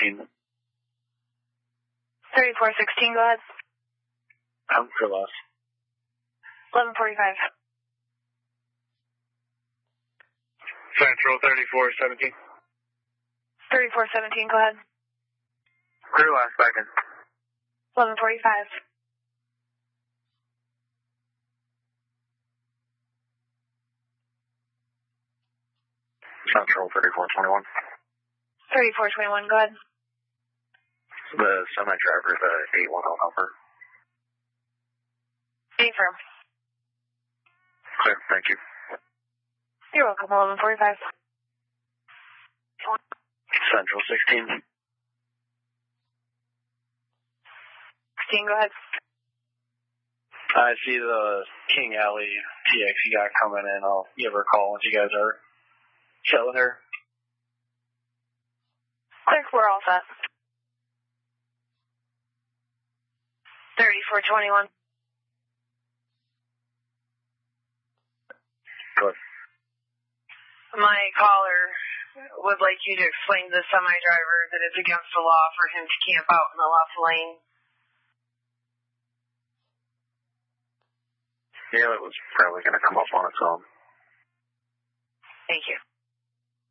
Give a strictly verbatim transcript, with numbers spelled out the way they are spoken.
sixteen. thirty-four sixteen, go ahead. Um, for loss. eleven forty-five. Central thirty-four seventeen. thirty-four seventeen, go ahead. Clear last second. eleven forty-five. Central thirty-four twenty-one. thirty-four twenty-one, go ahead. The semi-driver, the eight one zero number. Affirm. Clear, thank you. You're welcome, eleven forty-five. Central sixteen. sixteen, go ahead. I see the King Alley T X you got coming in. I'll give her a call once you guys are selling her. Clear, we're all set. thirty-four twenty-one. Good. My caller would like you to explain to the semi-driver that it's against the law for him to camp out in the left lane. Yeah, it was probably going to come up on its own. Thank you.